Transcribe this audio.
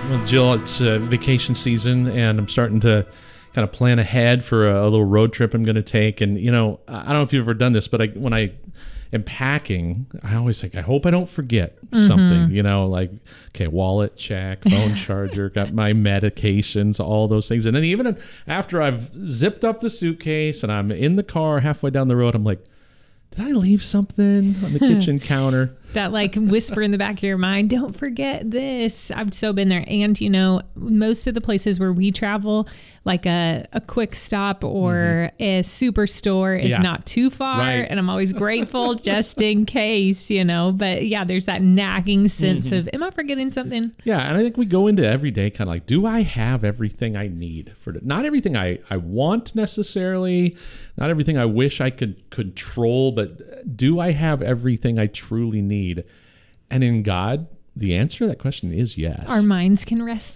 Well, Jill, it's vacation season, and I'm starting to kind of plan ahead for a little road trip I'm going to take. And, you know, I don't know if you've ever done this, but when I am packing, I always think, I hope I don't forget something, you know, like, okay, wallet, check, phone charger, got my medications, all those things. And then even after I've zipped up the suitcase and I'm in the car halfway down the road, I'm like, did I leave something on the kitchen counter? That like whisper in the back of your mind, don't forget this. I've so been there. And, you know, most of the places where we travel, like a quick stop or a superstore is not too far. Right. And I'm always grateful just in case, you know. But yeah, there's that nagging sense of, am I forgetting something? Yeah. And I think we go into every day kind of like, do I have everything I need for it? Not everything I want necessarily, not everything I wish I could control, but do I have everything I truly need? And in God, the answer to that question is yes. Our minds can rest